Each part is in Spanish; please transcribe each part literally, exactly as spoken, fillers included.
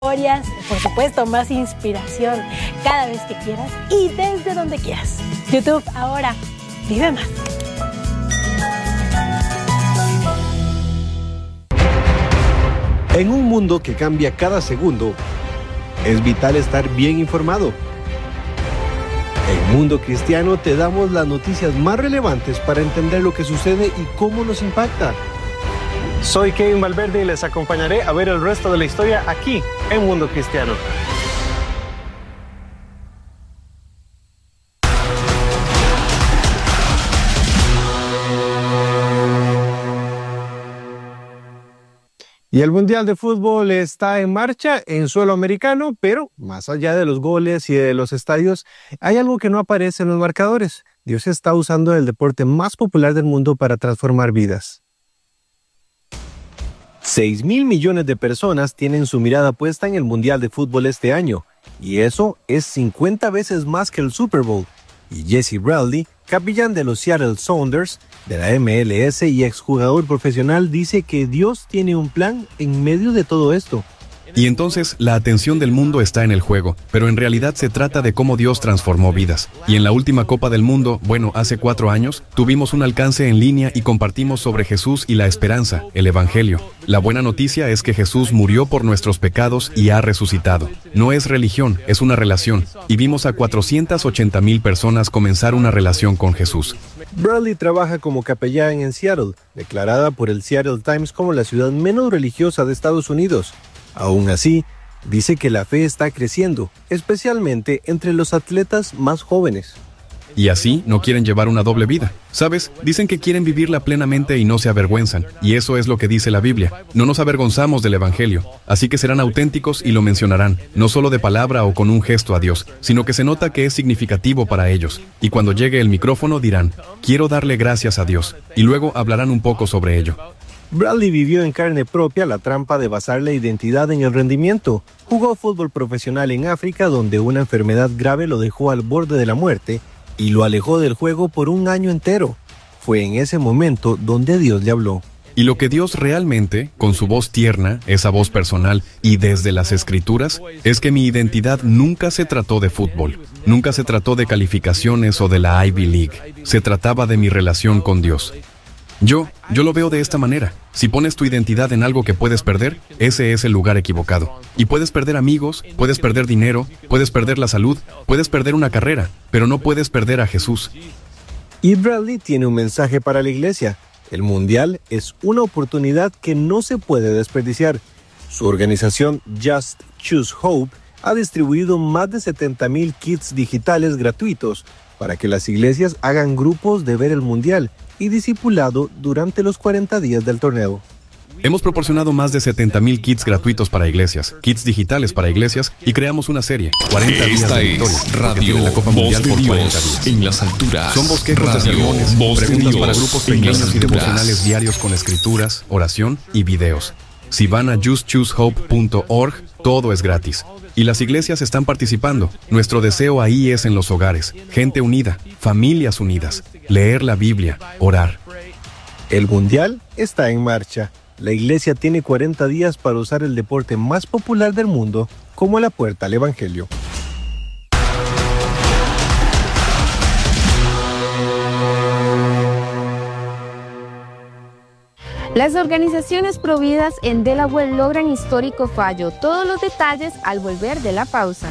historias, por supuesto, más inspiración cada vez que quieras y desde donde quieras. YouTube ahora vive más. En un mundo que cambia cada segundo, es vital estar bien informado. En Mundo Cristiano te damos las noticias más relevantes para entender lo que sucede y cómo nos impacta. Soy Kevin Valverde y les acompañaré a ver el resto de la historia aquí en Mundo Cristiano. Y el Mundial de Fútbol está en marcha en suelo americano, pero más allá de los goles y de los estadios, hay algo que no aparece en los marcadores. Dios está usando el deporte más popular del mundo para transformar vidas. Seis mil millones de personas tienen su mirada puesta en el Mundial de Fútbol este año, y eso es cincuenta veces más que el Super Bowl. Y Jesse Bradley, capellán de los Seattle Sounders, de la M L S y exjugador profesional, dice que Dios tiene un plan en medio de todo esto. Y entonces la atención del mundo está en el juego, pero en realidad se trata de cómo Dios transformó vidas. Y en la última Copa del Mundo, bueno, hace cuatro años, tuvimos un alcance en línea y compartimos sobre Jesús y la esperanza, el Evangelio. La buena noticia es que Jesús murió por nuestros pecados y ha resucitado. No es religión, es una relación. Y vimos a cuatrocientas ochenta mil personas comenzar una relación con Jesús. Bradley trabaja como capellán en Seattle, declarada por el Seattle Times como la ciudad menos religiosa de Estados Unidos. Aún así, dice que la fe está creciendo, especialmente entre los atletas más jóvenes. Y así no quieren llevar una doble vida. ¿Sabes? Dicen que quieren vivirla plenamente y no se avergüenzan. Y eso es lo que dice la Biblia. No nos avergonzamos del Evangelio. Así que serán auténticos y lo mencionarán, no solo de palabra o con un gesto a Dios, sino que se nota que es significativo para ellos. Y cuando llegue el micrófono dirán, quiero darle gracias a Dios. Y luego hablarán un poco sobre ello. Bradley vivió en carne propia la trampa de basar la identidad en el rendimiento. Jugó fútbol profesional en África, donde una enfermedad grave lo dejó al borde de la muerte y lo alejó del juego por un año entero. Fue en ese momento donde Dios le habló. Y lo que Dios realmente, con su voz tierna, esa voz personal y desde las Escrituras, es que mi identidad nunca se trató de fútbol, nunca se trató de calificaciones o de la Ivy League. Se trataba de mi relación con Dios. Yo, yo lo veo de esta manera. Si pones tu identidad en algo que puedes perder, ese es el lugar equivocado. Y puedes perder amigos, puedes perder dinero, puedes perder la salud, puedes perder una carrera, pero no puedes perder a Jesús. Y Bradley tiene un mensaje para la iglesia. El Mundial es una oportunidad que no se puede desperdiciar. Su organización Just Choose Hope ha distribuido más de setenta mil kits digitales gratuitos para que las iglesias hagan grupos de ver el Mundial y discipulado durante los cuarenta días del torneo. Hemos proporcionado más de setenta mil kits gratuitos para iglesias, kits digitales para iglesias y creamos una serie, cuarenta días de victoria, Radio la Copa Voz Mundial de por Dios cuarenta días. En las alturas. Son bosquejos de Radio sermones, Voz de preguntas Dios para grupos en las pequeños y alturas. devocionales diarios con escrituras, oración y videos. Si van a just choose hope punto org, todo es gratis. Y las iglesias están participando. Nuestro deseo ahí es en los hogares, gente unida, familias unidas, leer la Biblia, orar. El Mundial está en marcha. La iglesia tiene cuarenta días para usar el deporte más popular del mundo como la puerta al Evangelio. Las organizaciones providas en Delaware logran histórico fallo. Todos los detalles al volver de la pausa.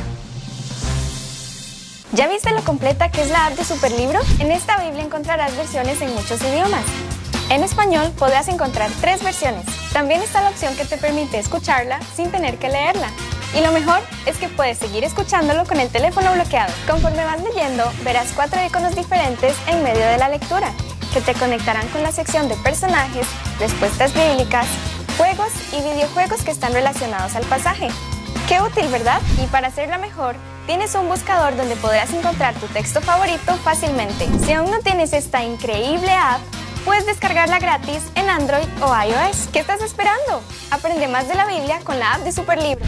¿Ya viste lo completa que es la app de Superlibro? En esta Biblia encontrarás versiones en muchos idiomas. En español podrás encontrar tres versiones. También está la opción que te permite escucharla sin tener que leerla. Y lo mejor es que puedes seguir escuchándolo con el teléfono bloqueado. Conforme vas leyendo, verás cuatro iconos diferentes en medio de la lectura, que te conectarán con la sección de personajes, respuestas bíblicas, juegos y videojuegos que están relacionados al pasaje. ¡Qué útil!, ¿verdad? Y para hacerla mejor, tienes un buscador donde podrás encontrar tu texto favorito fácilmente. Si aún no tienes esta increíble app, puedes descargarla gratis en Android o iOS. ¿Qué estás esperando? Aprende más de la Biblia con la app de Superlibro.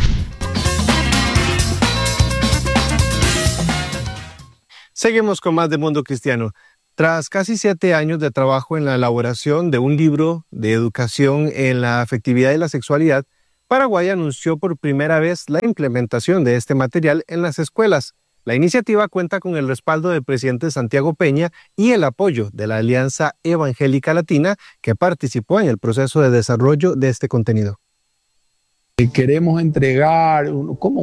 Seguimos con más de Mundo Cristiano. Tras casi siete años de trabajo en la elaboración de un libro de educación en la afectividad y la sexualidad, Paraguay anunció por primera vez la implementación de este material en las escuelas. La iniciativa cuenta con el respaldo del presidente Santiago Peña y el apoyo de la Alianza Evangélica Latina, que participó en el proceso de desarrollo de este contenido. Queremos entregar un, como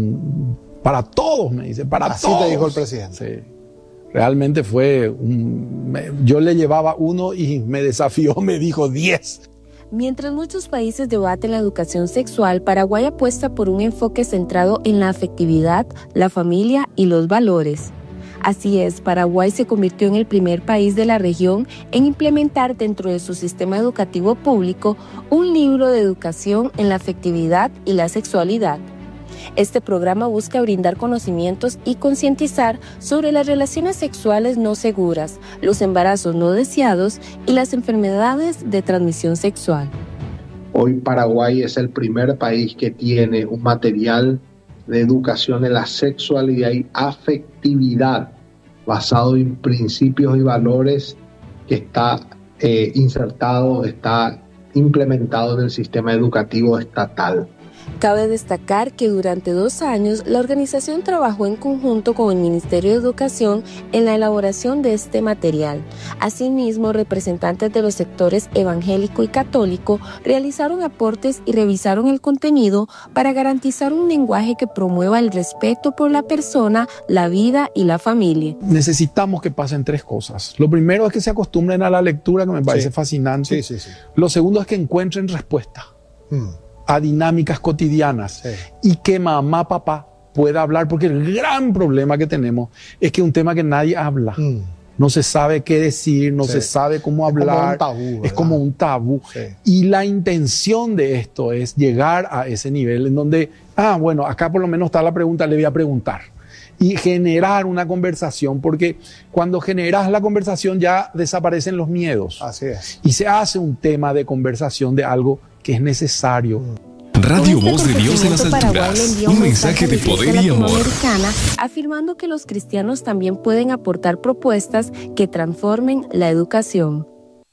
un para todos, me dice, para Así todos. te dijo el presidente. Sí. Realmente fue un, me, yo le llevaba uno y me desafió, me dijo diez. Mientras muchos países debaten la educación sexual, Paraguay apuesta por un enfoque centrado en la afectividad, la familia y los valores. Así es, Paraguay se convirtió en el primer país de la región en implementar dentro de su sistema educativo público un libro de educación en la afectividad y la sexualidad. Este programa busca brindar conocimientos y concientizar sobre las relaciones sexuales no seguras, los embarazos no deseados y las enfermedades de transmisión sexual. Hoy Paraguay es el primer país que tiene un material de educación en la sexualidad y afectividad basado en principios y valores que está eh, insertado, está implementado en el sistema educativo estatal. Cabe destacar que durante dos años la organización trabajó en conjunto con el Ministerio de Educación en la elaboración de este material. Asimismo, representantes de los sectores evangélico y católico realizaron aportes y revisaron el contenido para garantizar un lenguaje que promueva el respeto por la persona, la vida y la familia. Necesitamos que pasen tres cosas. Lo primero es que se acostumbren a la lectura, que me parece sí. fascinante. Sí, sí, sí. Lo segundo es que encuentren respuesta. Hmm. a dinámicas cotidianas, sí. y que mamá, papá pueda hablar, porque el gran problema que tenemos es que es un tema que nadie habla. Mm. No se sabe qué decir, no sí. se sabe cómo hablar. Es como un tabú. Es como un tabú. Sí. Y la intención de esto es llegar a ese nivel en donde, ah, bueno, acá por lo menos está la pregunta, le voy a preguntar. Y generar una conversación, porque cuando generas la conversación ya desaparecen los miedos. Así es. Y se hace un tema de conversación de algo que es necesario. Radio este Voz de Dios en las alturas, un, un mensaje de poder y amor. Afirmando que los cristianos también pueden aportar propuestas que transformen la educación.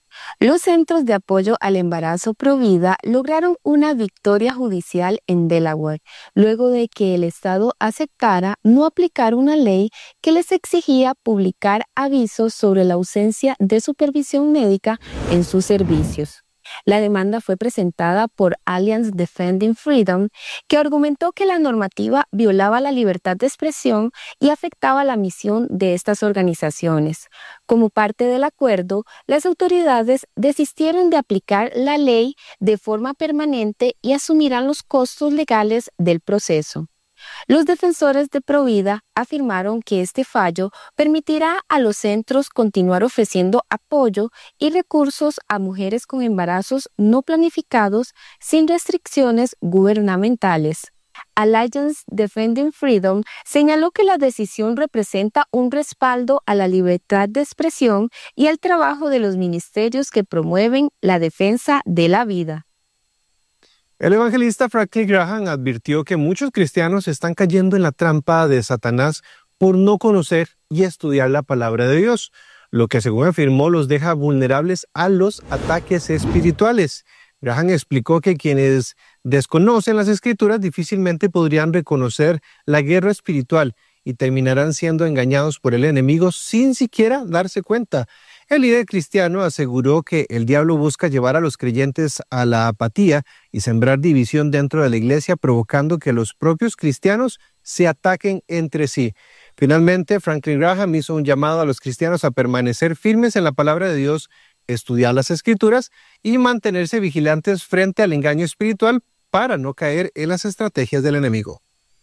Los centros de apoyo al embarazo Provida lograron una victoria judicial en Delaware, luego de que el Estado aceptara no aplicar una ley que les exigía publicar avisos sobre la ausencia de supervisión médica en sus servicios. La demanda fue presentada por Alliance Defending Freedom, que argumentó que la normativa violaba la libertad de expresión y afectaba la misión de estas organizaciones. Como parte del acuerdo, las autoridades desistieron de aplicar la ley de forma permanente y asumirán los costos legales del proceso. Los defensores de Provida afirmaron que este fallo permitirá a los centros continuar ofreciendo apoyo y recursos a mujeres con embarazos no planificados sin restricciones gubernamentales. Alliance Defending Freedom señaló que la decisión representa un respaldo a la libertad de expresión y al trabajo de los ministerios que promueven la defensa de la vida. El evangelista Franklin Graham advirtió que muchos cristianos están cayendo en la trampa de Satanás por no conocer y estudiar la palabra de Dios, lo que según afirmó los deja vulnerables a los ataques espirituales. Graham explicó que quienes desconocen las escrituras difícilmente podrían reconocer la guerra espiritual y terminarán siendo engañados por el enemigo sin siquiera darse cuenta. El líder cristiano aseguró que el diablo busca llevar a los creyentes a la apatía y sembrar división dentro de la iglesia, provocando que los propios cristianos se ataquen entre sí. Finalmente, Franklin Graham hizo un llamado a los cristianos a permanecer firmes en la palabra de Dios, estudiar las escrituras y mantenerse vigilantes frente al engaño espiritual para no caer en las estrategias del enemigo.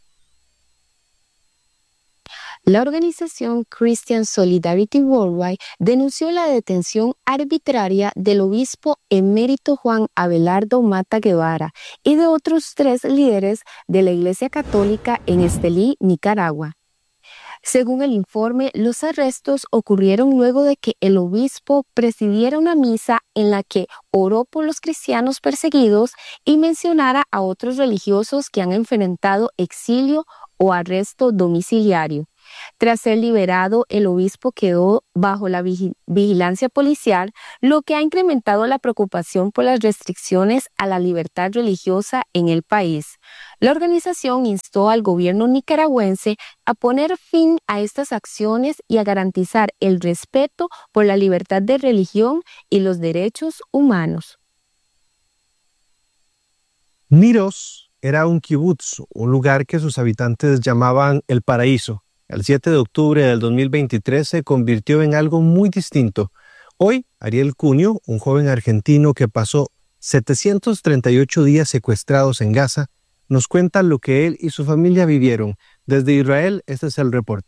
La organización Christian Solidarity Worldwide denunció la detención arbitraria del obispo emérito Juan Abelardo Mata Guevara y de otros tres líderes de la Iglesia Católica en Estelí, Nicaragua. Según el informe, los arrestos ocurrieron luego de que el obispo presidiera una misa en la que oró por los cristianos perseguidos y mencionara a otros religiosos que han enfrentado exilio o arresto domiciliario. Tras ser liberado, el obispo quedó bajo la vigilancia policial, lo que ha incrementado la preocupación por las restricciones a la libertad religiosa en el país. La organización instó al gobierno nicaragüense a poner fin a estas acciones y a garantizar el respeto por la libertad de religión y los derechos humanos. Niros era un kibutz, un lugar que sus habitantes llamaban el paraíso. El siete de octubre del dos mil veintitrés se convirtió en algo muy distinto. Hoy, Ariel Cunio, un joven argentino que pasó setecientos treinta y ocho días secuestrados en Gaza, nos cuenta lo que él y su familia vivieron. Desde Israel, este es el reporte.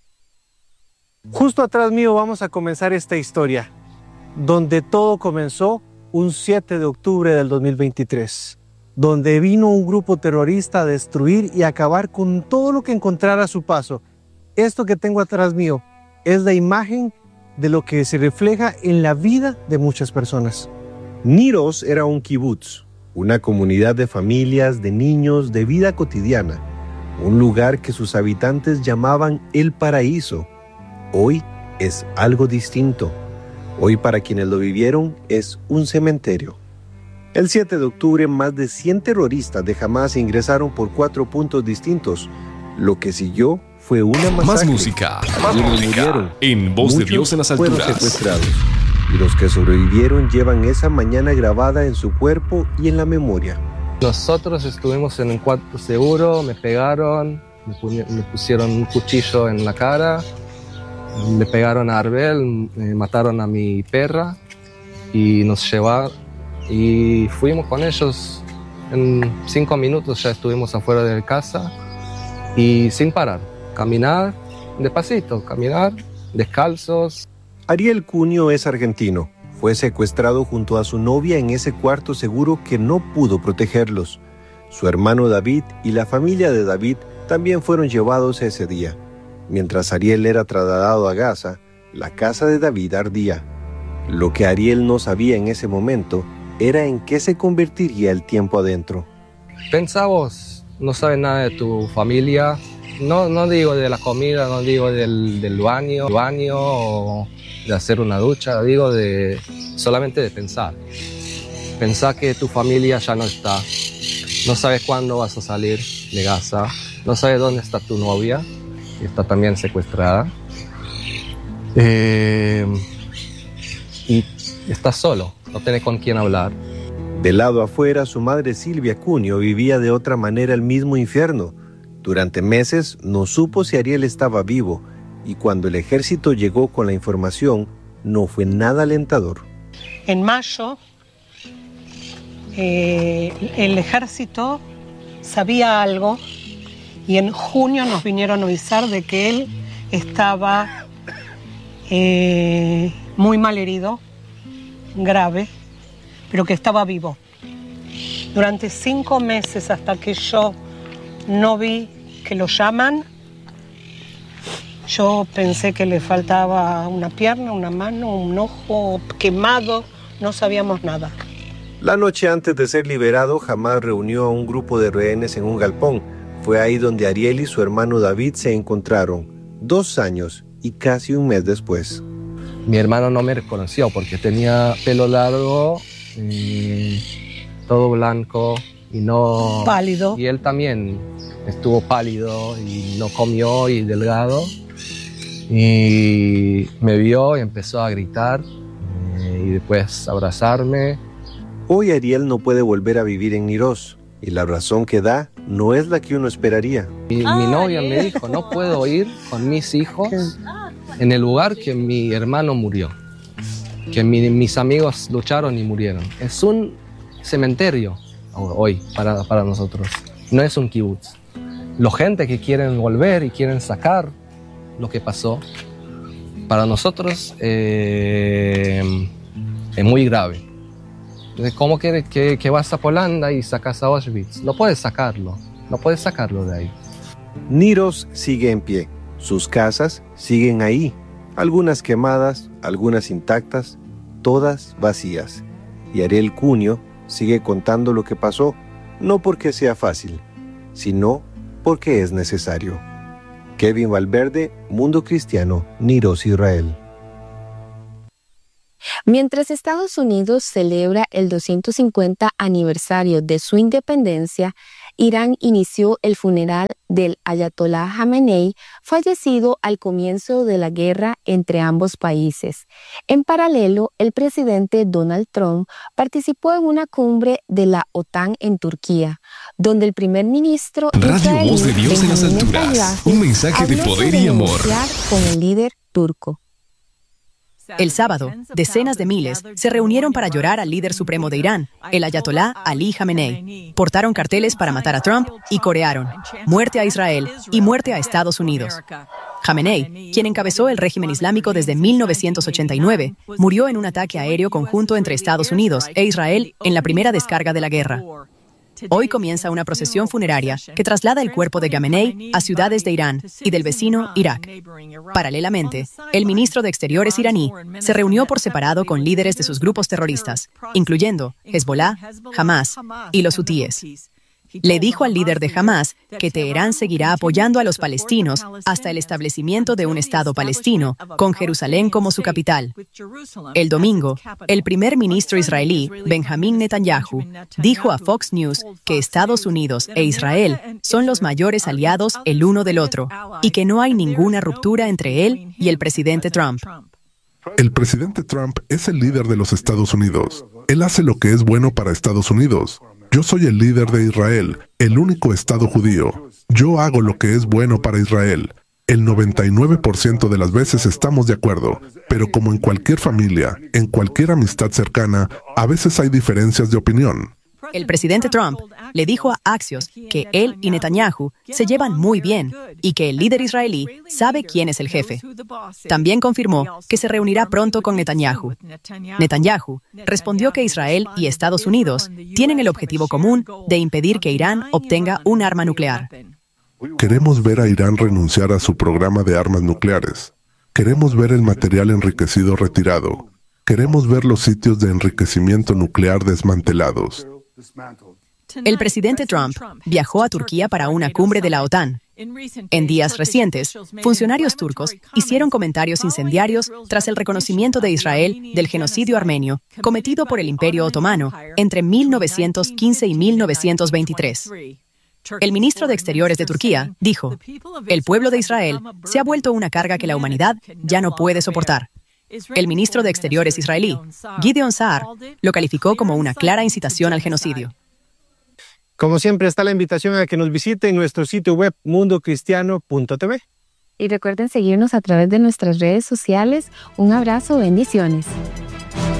Justo atrás mío vamos a comenzar esta historia, donde todo comenzó un siete de octubre del dos mil veintitrés, donde vino un grupo terrorista a destruir y acabar con todo lo que encontrara a su paso. Esto que tengo atrás mío es la imagen de lo que se refleja en la vida de muchas personas. Niros era un kibutz, una comunidad de familias, de niños, de vida cotidiana, un lugar que sus habitantes llamaban el paraíso. Hoy es algo distinto. Hoy, para quienes lo vivieron, es un cementerio. El siete de octubre, más de cien terroristas de Hamas ingresaron por cuatro puntos distintos. Lo que siguió fue una masacre. Más música, más música en Voz de Dios en las Fueron alturas. secuestrados, y los que sobrevivieron llevan esa mañana grabada en su cuerpo y en la memoria. Nosotros estuvimos en un cuarto seguro, me pegaron, me, pu- me pusieron un cuchillo en la cara, le pegaron a Arbel, me mataron a mi perra y nos llevaron y fuimos con ellos. En cinco minutos ya estuvimos afuera de casa y sin parar, caminar despacito, caminar descalzos. Ariel Cunio es argentino. Fue secuestrado junto a su novia en ese cuarto seguro que no pudo protegerlos. Su hermano David y la familia de David también fueron llevados ese día. Mientras Ariel era trasladado a Gaza, la casa de David ardía. Lo que Ariel no sabía en ese momento era en qué se convertiría el tiempo adentro. Pensá vos, no sabes nada de tu familia, no, no digo de la comida, no digo del, del baño, baño o de hacer una ducha, digo de solamente de pensar. Pensá que tu familia ya no está, no sabes cuándo vas a salir de Gaza, no sabes dónde está tu novia, que está también secuestrada. Eh, y estás solo, no tenés con quién hablar. Del lado afuera, su madre Silvia Cunio vivía de otra manera el mismo infierno. Durante meses no supo si Ariel estaba vivo, y cuando el ejército llegó con la información, no fue nada alentador. En mayo, eh, el ejército sabía algo y en junio nos vinieron a avisar de que él estaba eh, muy mal herido, grave, pero que estaba vivo. Durante cinco meses, hasta que yo no vi que lo llaman, yo pensé que le faltaba una pierna, una mano, un ojo quemado, no sabíamos nada. La noche antes de ser liberado, Hamas reunió a un grupo de rehenes en un galpón. Fue ahí donde Ariel y su hermano David se encontraron, dos años y casi un mes después. Mi hermano no me reconoció porque tenía pelo largo, y todo blanco y no... Pálido. Y él también estuvo pálido y no comió y delgado. Y me vio y empezó a gritar eh, y después abrazarme. Hoy Ariel no puede volver a vivir en Niros, y la razón que da no es la que uno esperaría. Y mi novia me dijo, no puedo ir con mis hijos en el lugar que mi hermano murió, que mi, mis amigos lucharon y murieron. Es un cementerio hoy para, para nosotros, no es un kibutz. La gente que quieren volver y quieren sacar lo que pasó, para nosotros eh, es muy grave. ¿Cómo quieres que, que vas a Polanda y sacas a Auschwitz? No puedes sacarlo, no puedes sacarlo de ahí. Niros sigue en pie, sus casas siguen ahí, algunas quemadas, algunas intactas, todas vacías. Y Ariel Cunio sigue contando lo que pasó, no porque sea fácil, sino porque es necesario. Kevin Valverde, Mundo Cristiano, Niros, Israel. Mientras Estados Unidos celebra el doscientos cincuenta aniversario de su independencia, Irán inició el funeral del Ayatolá Jamenei, fallecido al comienzo de la guerra entre ambos países. En paralelo, el presidente Donald Trump participó en una cumbre de la OTAN en Turquía, donde el primer ministro Radio Voz de Dios en las alturas. Un mensaje de poder y amor. Con el líder turco. El sábado, decenas de miles se reunieron para llorar al líder supremo de Irán, el Ayatolá Ali Jamenei. Portaron carteles para matar a Trump y corearon «Muerte a Israel» y «Muerte a Estados Unidos». Jamenei, quien encabezó el régimen islámico desde mil novecientos ochenta y nueve, murió en un ataque aéreo conjunto entre Estados Unidos e Israel en la primera descarga de la guerra. Hoy comienza una procesión funeraria que traslada el cuerpo de Jamenei a ciudades de Irán y del vecino Irak. Paralelamente, el ministro de Exteriores iraní se reunió por separado con líderes de sus grupos terroristas, incluyendo Hezbollah, Hamas y los hutíes. Le dijo al líder de Hamas que Teherán seguirá apoyando a los palestinos hasta el establecimiento de un Estado palestino, con Jerusalén como su capital. El domingo, el primer ministro israelí, Benjamín Netanyahu, dijo a Fox News que Estados Unidos e Israel son los mayores aliados el uno del otro y que no hay ninguna ruptura entre él y el presidente Trump. El presidente Trump es el líder de los Estados Unidos. Él hace lo que es bueno para Estados Unidos. Yo soy el líder de Israel, el único Estado judío. Yo hago lo que es bueno para Israel. El noventa y nueve por ciento de las veces estamos de acuerdo, pero como en cualquier familia, en cualquier amistad cercana, a veces hay diferencias de opinión. El presidente Trump le dijo a Axios que él y Netanyahu se llevan muy bien y que el líder israelí sabe quién es el jefe. También confirmó que se reunirá pronto con Netanyahu. Netanyahu respondió que Israel y Estados Unidos tienen el objetivo común de impedir que Irán obtenga un arma nuclear. Queremos ver a Irán renunciar a su programa de armas nucleares. Queremos ver el material enriquecido retirado. Queremos ver los sitios de enriquecimiento nuclear desmantelados. El presidente Trump viajó a Turquía para una cumbre de la OTAN. En días recientes, funcionarios turcos hicieron comentarios incendiarios tras el reconocimiento de Israel del genocidio armenio cometido por el Imperio Otomano entre mil novecientos quince y mil novecientos veintitrés. El ministro de Exteriores de Turquía dijo: «El pueblo de Israel se ha vuelto una carga que la humanidad ya no puede soportar». El ministro de Exteriores israelí, Gideon Saar, lo calificó como una clara incitación al genocidio. Como siempre, está la invitación a que nos visiten nuestro sitio web mundo cristiano punto t v. Y recuerden seguirnos a través de nuestras redes sociales. Un abrazo, bendiciones.